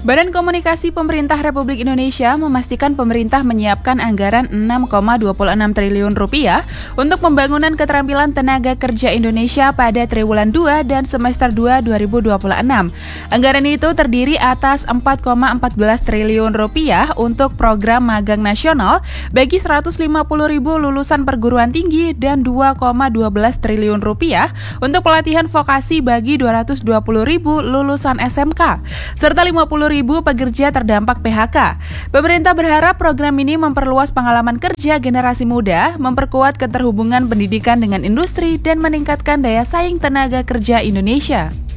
Badan Komunikasi Pemerintah Republik Indonesia memastikan pemerintah menyiapkan anggaran Rp6,26 triliun untuk pembangunan keterampilan tenaga kerja Indonesia pada triwulan 2 dan semester 2 2026. Anggaran itu terdiri atas Rp4,14 triliun untuk program magang nasional bagi 150.000 lulusan perguruan tinggi dan Rp2,12 triliun untuk pelatihan vokasi bagi 220.000 lulusan SMK, serta 50.000 pekerja terdampak PHK. Pemerintah berharap program ini memperluas pengalaman kerja generasi muda, memperkuat keterhubungan pendidikan dengan industri, dan meningkatkan daya saing tenaga kerja Indonesia.